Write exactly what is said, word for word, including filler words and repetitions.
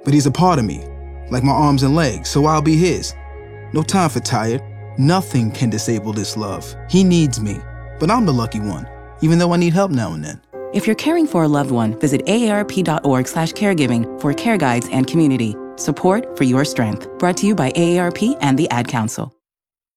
But he's a part of me, like my arms and legs, so I'll be his. No time for tired. Nothing can disable this love. He needs me, but I'm the lucky one, even though I need help now and then. If you're caring for a loved one, visit A A R P dot org slash caregiving for care guides and community. Support for your strength. Brought to you by A A R P and the Ad Council.